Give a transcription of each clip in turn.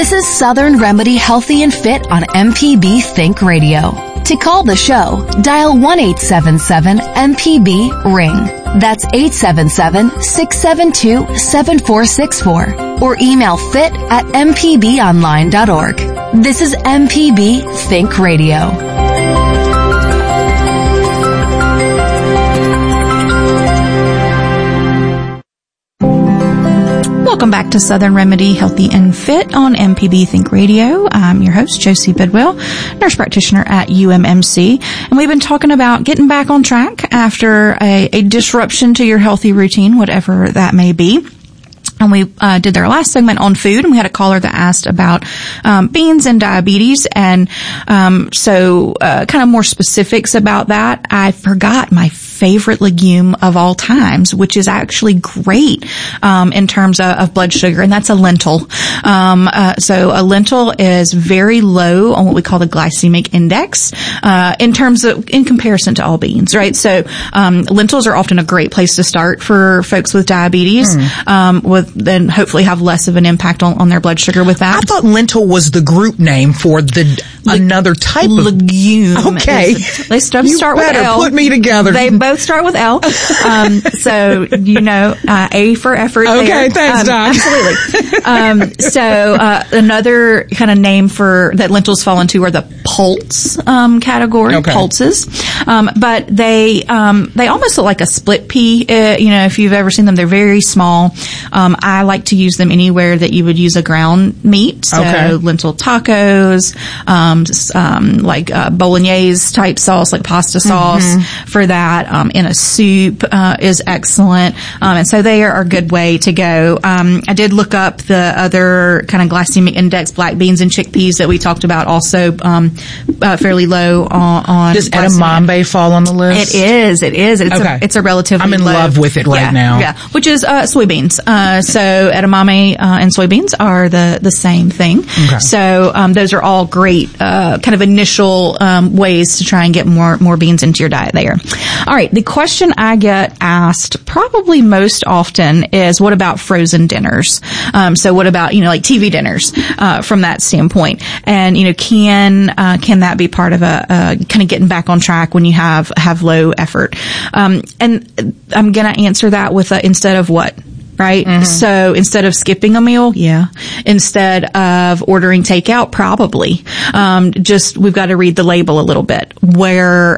This is Southern Remedy Healthy and Fit on MPB Think Radio. To call the show, dial 1-877-MPB-RING. That's 877-672-7464. Or email fit@mpbonline.org. This is MPB Think Radio. Welcome back to Southern Remedy Healthy and Fit on MPB Think Radio. I'm your host, Josie Bidwell, nurse practitioner at UMMC. And we've been talking about getting back on track after a disruption to your healthy routine, whatever that may be. And we did our last segment on food, and we had a caller that asked about beans and diabetes. And so kind of more specifics about that. I forgot my favorite legume of all times, which is actually great in terms of blood sugar, and that's a lentil. So a lentil is very low on what we call the glycemic index in comparison to all beans, right? So lentils are often a great place to start for folks with diabetes, then hopefully have less of an impact on their blood sugar with that. I thought lentil was the group name for another type of legume. Okay. They start with L. Put me together. They both start with L. So, A for effort. Okay, there. Thanks, Doc. Absolutely. So, another kind of name that lentils fall into are the pulse category, pulses. But they almost look like a split pea. If you've ever seen them, they're very small. I like to use them anywhere that you would use a ground meat. So lentil tacos, like bolognese type sauce, like pasta sauce for that. In a soup is excellent. And so they are a good way to go. I did look up the other kind of glycemic index, black beans and chickpeas that we talked about, also fairly low on. Does edamame fall on the list? It is. It's a relatively I'm in love with it right now. Yeah, which is soybeans. So edamame and soybeans are the same thing. Okay. So those are all great kind of initial ways to try and get more beans into your diet there. All right, the question I get asked probably most often is, what about frozen dinners? So what about like TV dinners from that standpoint? And can that be part of a kind of getting back on track when you have low effort? And I'm gonna answer that with instead of what? Right? Mm-hmm. So instead of skipping a meal, instead of ordering takeout, probably. We've got to read the label a little bit, where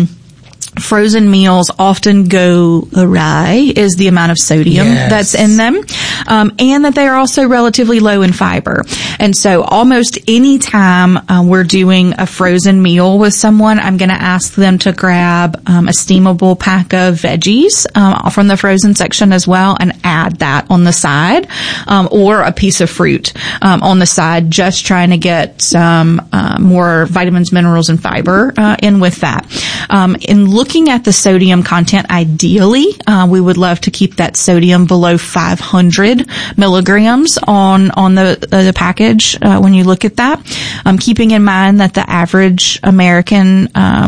frozen meals often go awry is the amount of sodium that's in them, and that they are also relatively low in fiber. And so almost any time we're doing a frozen meal with someone, I'm going to ask them to grab a steamable pack of veggies from the frozen section as well, and add that on the side, or a piece of fruit on the side, just trying to get some more vitamins, minerals, and fiber in with that. In looking at the sodium content, ideally, we would love to keep that sodium below 500 milligrams on the package when you look at that. Keeping in mind that the average American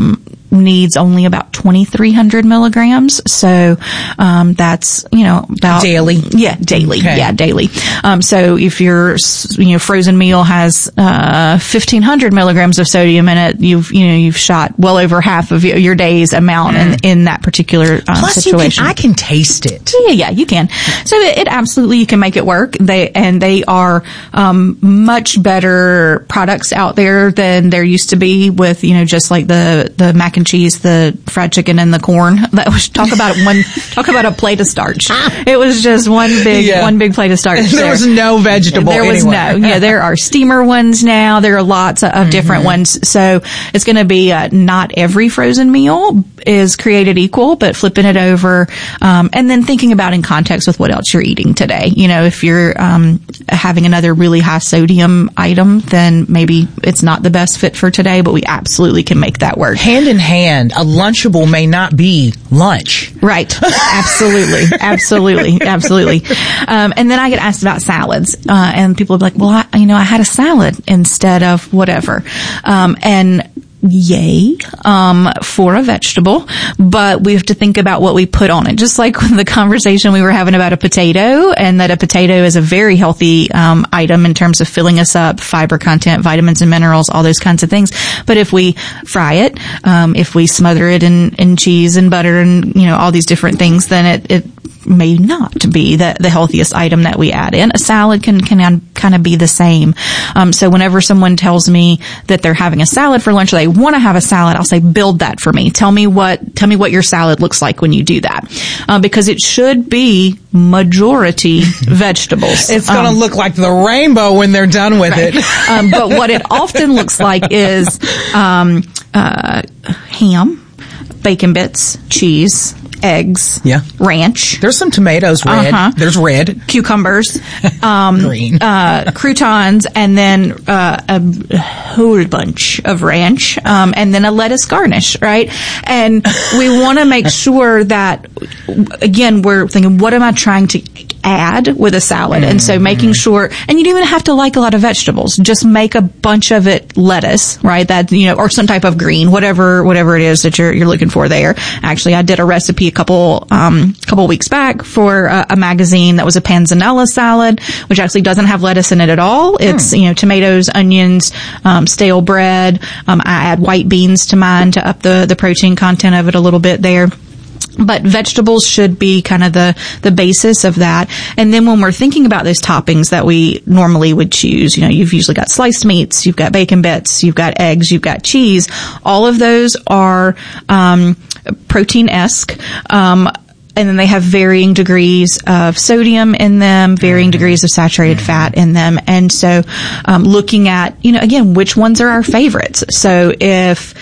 needs only about 2,300 milligrams. So, that's, about daily. Yeah, daily. Okay. Yeah, daily. So if your, frozen meal has, 1,500 milligrams of sodium in it, you've shot well over half of your day's amount in that particular, Plus situation. I can taste it. Yeah, you can. So it absolutely, you can make it work. They are, much better products out there than there used to be with, just like the mac and cheese, the fried chicken, and the corn. That was talk about a plate of starch. It was just one big plate of starch. There was no vegetable. There was no. Yeah, there are steamer ones now. There are lots of different ones. So it's going to be not every frozen meal is created equal, but flipping it over, and then thinking about in context with what else you're eating today. If you're having another really high sodium item, then maybe it's not the best fit for today, but we absolutely can make that work. Hand in hand, a Lunchable may not be lunch. Right. Absolutely. Absolutely. And then I get asked about salads, and people will be like, well, I had a salad instead of whatever. And yay, for a vegetable, but we have to think about what we put on it. Just like the conversation we were having about a potato, and that a potato is a very healthy, item in terms of filling us up, fiber content, vitamins and minerals, all those kinds of things. But if we fry it, if we smother it in cheese and butter and, all these different things, then it may not be the healthiest item that we add in. A salad can kind of be the same. So whenever someone tells me that they're having a salad for lunch or they want to have a salad, I'll say, build that for me. Tell me what your salad looks like when you do that. Because it should be majority vegetables. It's going to look like the rainbow when they're done with it. But what it often looks like is, ham, bacon bits, cheese, eggs, ranch. There's some tomatoes red. There's red. Cucumbers, green. croutons, and then a whole bunch of ranch, and then a lettuce garnish, right? And we want to make sure that, again, we're thinking, what am I trying to add with a salad? And so making sure, and you don't even have to like a lot of vegetables. Just make a bunch of it lettuce, right? That, or some type of green, whatever it is that you're looking for there. Actually, I did a recipe a couple weeks back for a magazine that was a panzanella salad, which actually doesn't have lettuce in it at all. It's, tomatoes, onions, stale bread. I add white beans to mine to up the protein content of it a little bit there. But vegetables should be kind of the basis of that. And then when we're thinking about those toppings that we normally would choose, you've usually got sliced meats, you've got bacon bits, you've got eggs, you've got cheese. All of those are protein-esque. And then they have varying degrees of sodium in them, varying degrees of saturated fat in them. And so, looking at, again, which ones are our favorites. So if,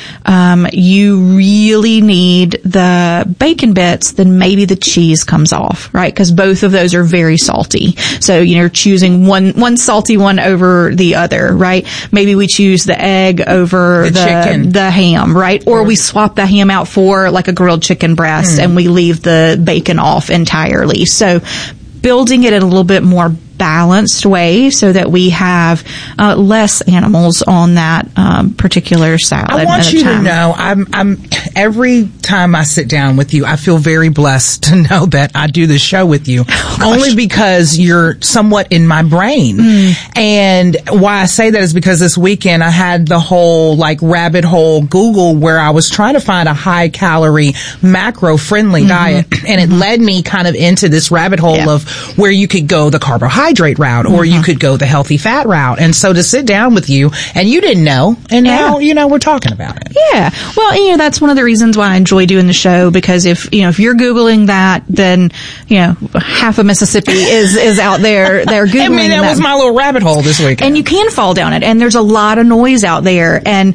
you really need the bacon bits, then maybe the cheese comes off, right? Because both of those are very salty. So, you're choosing one salty one over the other, right? Maybe we choose the egg over the ham, right? Or we swap the ham out for like a grilled chicken breast and we leave the bacon off entirely. So building it in a little bit more balanced way so that we have less animals on that particular salad. I want you to know, I'm every time I sit down with you, I feel very blessed to know that I do this show with you, only because you're somewhat in my brain. And why I say that is because this weekend I had the whole rabbit hole Google where I was trying to find a high calorie, macro friendly diet, and it led me kind of into this rabbit hole of where you could go the carbohydrate route, or you could go the healthy fat route. And so to sit down with you, and you didn't know, and now, we're talking about it. Yeah. Well, that's one of the reasons why I enjoy doing the show, because if you're Googling that, then, half of Mississippi is out there. They're Googling that was my little rabbit hole this weekend. And you can fall down it. And there's a lot of noise out there. And,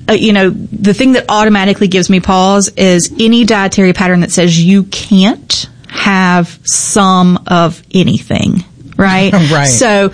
the thing that automatically gives me pause is any dietary pattern that says you can't have some of anything. Right? Right. So,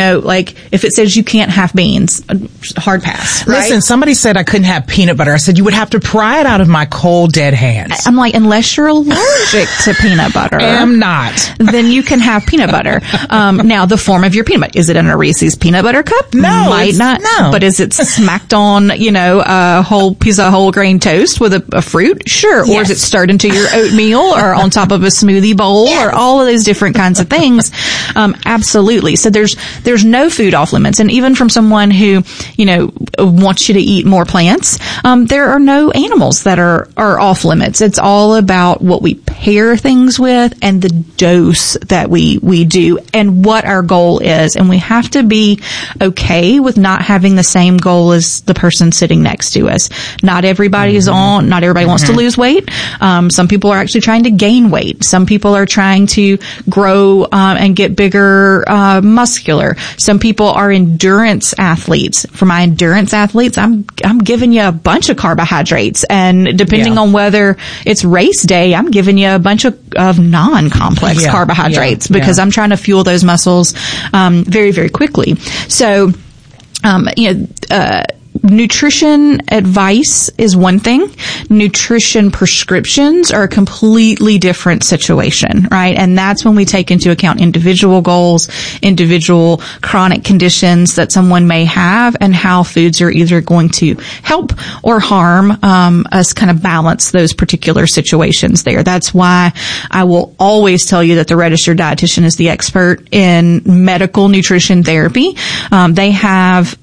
if it says you can't have beans, hard pass, right? Listen, somebody said I couldn't have peanut butter. I said, you would have to pry it out of my cold, dead hands. I'm like, unless you're allergic to peanut butter. I'm not. Then you can have peanut butter. Now, the form of your peanut butter. Is it in a Reese's peanut butter cup? No. Might not. No. But is it smacked on, a whole piece of whole grain toast with a fruit? Sure. Yes. Or is it stirred into your oatmeal or on top of a smoothie bowl or all of those different kinds of things? Absolutely. So there's no food off limits. And even from someone who, wants you to eat more plants, there are no animals that are off limits. It's all about what we pair things with and the dose that we do and what our goal is. And we have to be okay with not having the same goal as the person sitting next to us. Not everybody is not everybody wants to lose weight. Some people are actually trying to gain weight. Some people are trying to grow, and get bigger, muscular. Some people are endurance athletes. For my endurance athletes, I'm giving you a bunch of carbohydrates, and depending on whether it's race day, I'm giving you a bunch of non-complex carbohydrates because I'm trying to fuel those muscles very, very quickly. So nutrition advice is one thing. Nutrition prescriptions are a completely different situation, right? And that's when we take into account individual goals, individual chronic conditions that someone may have, and how foods are either going to help or harm us kind of balance those particular situations there. That's why I will always tell you that the registered dietitian is the expert in medical nutrition therapy. They have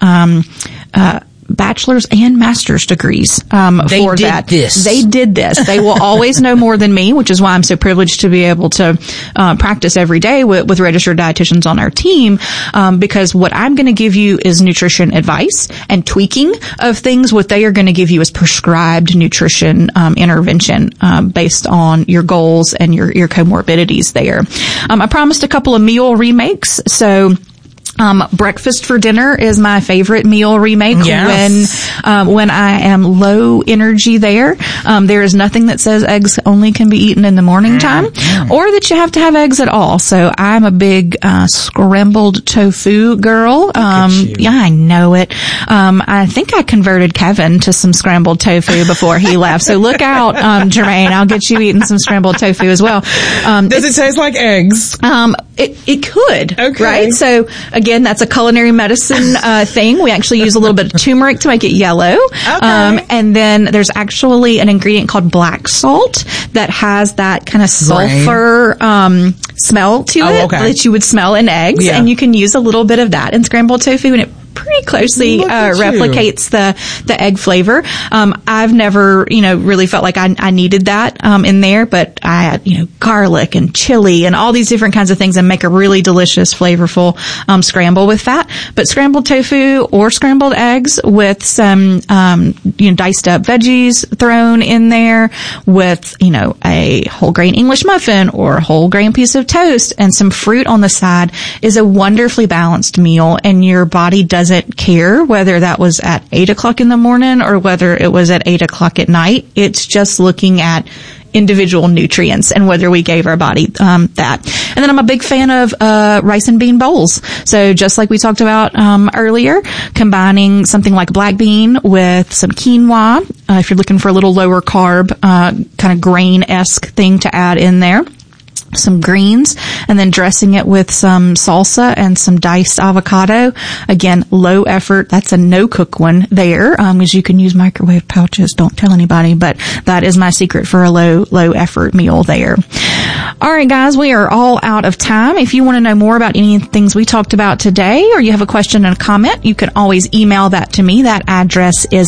bachelor's and master's degrees for that. They did this. They will always know more than me, which is why I'm so privileged to be able to practice every day with registered dietitians on our team, because what I'm going to give you is nutrition advice and tweaking of things. What they are going to give you is prescribed nutrition intervention based on your goals and your comorbidities there. I promised a couple of meal remakes, so breakfast for dinner is my favorite meal remake. Yes. When I am low energy there. There is nothing that says eggs only can be eaten in the morning time or that you have to have eggs at all. So I'm a big, scrambled tofu girl. Yeah, I know it. I think I converted Kevin to some scrambled tofu before he left. So look out, Jermaine. I'll get you eating some scrambled tofu as well. Does it taste like eggs? It could. Okay. Right? So again, that's a culinary medicine thing. We actually use a little bit of turmeric to make it yellow. Okay. And then there's actually an ingredient called black salt that has that kind of sulfur smell to it that you would smell in eggs. Yeah. And you can use a little bit of that in scrambled tofu, and it pretty closely replicates the egg flavor. I've never, really felt like I needed that in there, but I add, garlic and chili and all these different kinds of things and make a really delicious, flavorful scramble with that. But scrambled tofu or scrambled eggs with some diced up veggies thrown in there with, a whole grain English muffin or a whole grain piece of toast and some fruit on the side is a wonderfully balanced meal, and your body doesn't care whether that was at 8 o'clock in the morning or whether it was at 8 o'clock at night. It's just looking at individual nutrients and whether we gave our body that. And then I'm a big fan of rice and bean bowls. So just like we talked about earlier, combining something like black bean with some quinoa, if you're looking for a little lower carb kind of grain-esque thing to add in there. Some greens, and then dressing it with some salsa and some diced avocado. Again, low effort. That's a no-cook one there, because you can use microwave pouches. Don't tell anybody, but that is my secret for a low effort meal there. All right, guys, we are all out of time. If you want to know more about any things we talked about today, or you have a question and a comment, you can always email that to me. That address is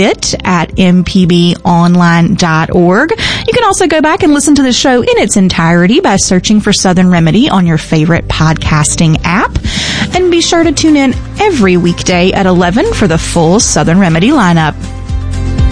fit@mpbonline.org. You can also go back and listen to the show in its entirety by searching for Southern Remedy on your favorite podcasting app. And be sure to tune in every weekday at 11 for the full Southern Remedy lineup.